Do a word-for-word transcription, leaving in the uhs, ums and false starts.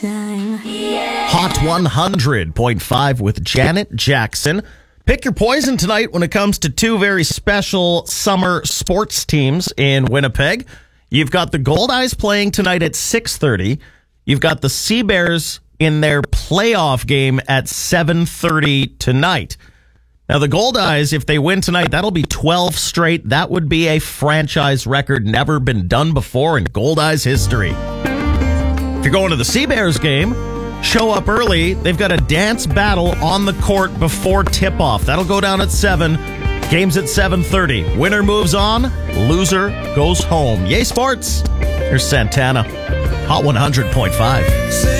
time. Hot one hundred point five with Janet Jackson. Pick your poison tonight when it comes to two very special summer sports teams in Winnipeg. You've got the Goldeyes playing tonight at six thirty. You've got the Sea Bears in their playoff game at seven thirty tonight. Now, the Goldeyes, if they win tonight, that'll be twelve straight. That would be a franchise record, never been done before in Goldeyes history. If you're going to the Sea Bears game, show up early. They've got a dance battle on the court before tip-off. That'll go down at seven. Game's at seven thirty. Winner moves on. Loser goes home. Yay, sports. Here's Santana. Hot one hundred point five.